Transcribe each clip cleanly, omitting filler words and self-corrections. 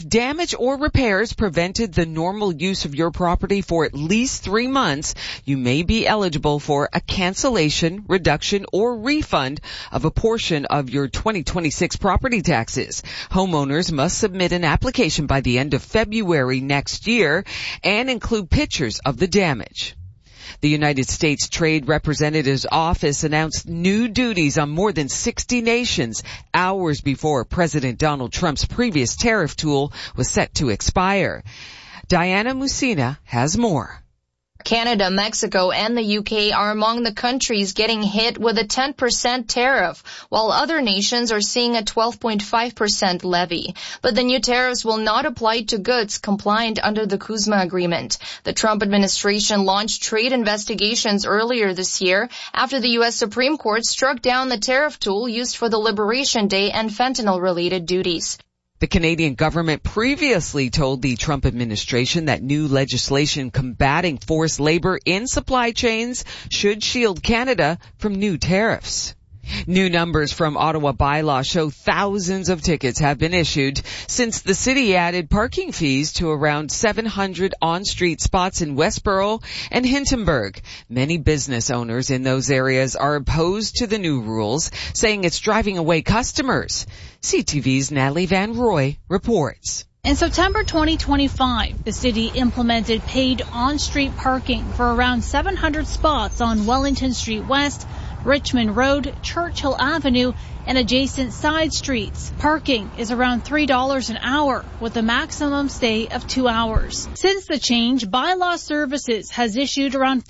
If damage or repairs prevented the normal use of your property for at least 3 months, you may be eligible for a cancellation, reduction, or refund of a portion of your 2026 property taxes. Homeowners must submit an application by the end of February next year and include pictures of the damage. The United States Trade Representative's office announced new duties on more than 60 nations hours before President Donald Trump's previous tariff tool was set to expire. Diana Musina has more. Canada, Mexico, and the UK are among the countries getting hit with a 10% tariff, while other nations are seeing a 12.5% levy. But the new tariffs will not apply to goods compliant under the CUSMA agreement. The Trump administration launched trade investigations earlier this year after the U.S. Supreme Court struck down the tariff tool used for the Liberation Day and fentanyl-related duties. The Canadian government previously told the Trump administration that new legislation combating forced labor in supply chains should shield Canada from new tariffs. New numbers from Ottawa bylaw show thousands of tickets have been issued since the city added parking fees to around 700 on-street spots in Westboro and Hintonburg. Many business owners in those areas are opposed to the new rules, saying it's driving away customers. CTV's Natalie Van Roy reports. In September 2025, the city implemented paid on-street parking for around 700 spots on Wellington Street West, Richmond Road, Churchill Avenue, and adjacent side streets. Parking is around $3 an hour with a maximum stay of 2 hours. Since the change, Bylaw Services has issued around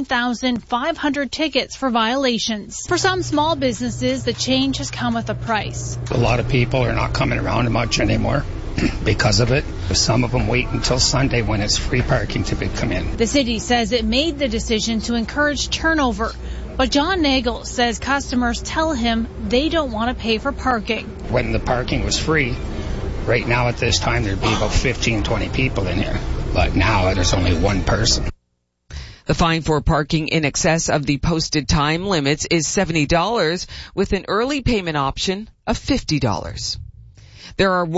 14,500 tickets for violations. For some small businesses, the change has come with a price. A lot of people are not coming around much anymore because of it. Some of them wait until Sunday when it's free parking to come in. The city says it made the decision to encourage turnover. But John Nagel says customers tell him they don't want to pay for parking. When the parking was free, right now at this time there'd be about 15, 20 people in here. But now there's only one person. The fine for parking in excess of the posted time limits is $70 with an early payment option of $50. There are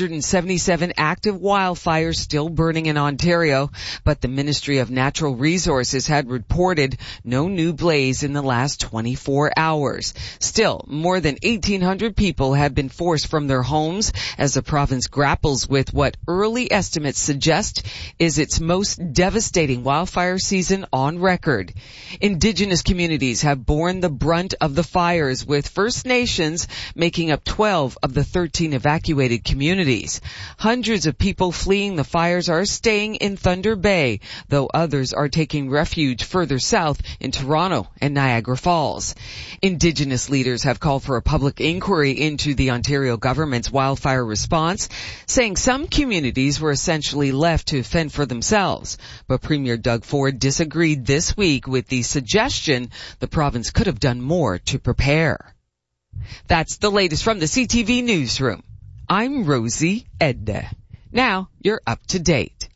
177 active wildfires still burning in Ontario, but the Ministry of Natural Resources had reported no new blaze in the last 24 hours. Still, more than 1,800 people have been forced from their homes as the province grapples with what early estimates suggest is its most devastating wildfire season on record. Indigenous communities have borne the brunt of the fires, with First Nations making up 12 of the 13 evacuated communities. Hundreds of people fleeing the fires are staying in Thunder Bay, though others are taking refuge further south in Toronto and Niagara Falls. Indigenous leaders have called for a public inquiry into the Ontario government's wildfire response, saying some communities were essentially left to fend for themselves. But Premier Doug Ford disagreed this week with the suggestion the province could have done more to prepare. That's the latest from the CTV Newsroom. I'm Rosie Edna. Now you're up to date.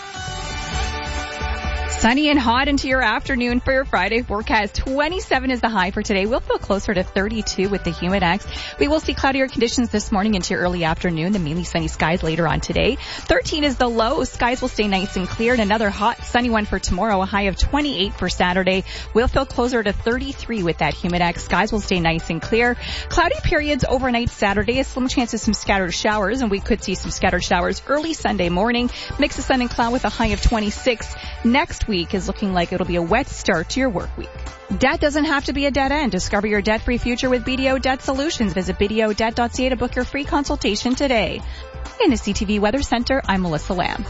Sunny and hot into your afternoon for your Friday forecast. 27 is the high for today. We'll feel closer to 32 with the Humidex. We will see cloudier conditions this morning into your early afternoon, then mainly sunny skies later on today. 13 is the low. Skies will stay nice and clear. And another hot, sunny one for tomorrow, a high of 28 for Saturday. We'll feel closer to 33 with that Humidex. Skies will stay nice and clear. Cloudy periods overnight Saturday. A slim chance of some scattered showers, and we could see some scattered showers early Sunday morning. Mix of sun and cloud with a high of 26. Next week is looking like it'll be a wet start to your work week. Debt doesn't have to be a dead end. Discover your debt-free future with BDO Debt Solutions. Visit BDOdebt.ca to book your free consultation today. In the CTV Weather Center, I'm Melissa Lamb.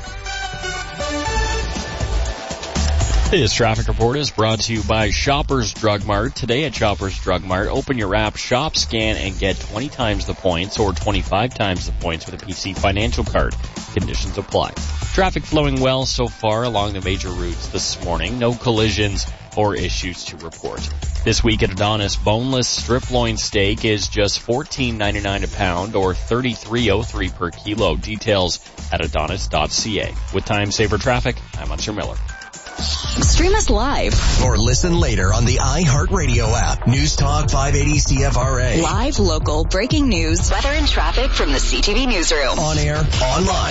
This traffic report is brought to you by Shoppers Drug Mart. Today at Shoppers Drug Mart, open your app, shop, scan, and get 20 times the points or 25 times the points with a PC financial card. Conditions apply. Traffic flowing well so far along the major routes this morning. No collisions or issues to report. This week at Adonis, boneless strip loin steak is just $14.99 a pound or $33.03 per kilo. Details at adonis.ca. With time saver traffic, I'm Munster Miller. Stream us live or listen later on the iHeartRadio app. News Talk 580 CFRA. Live, local, breaking news, weather and traffic from the CTV Newsroom. On air, online.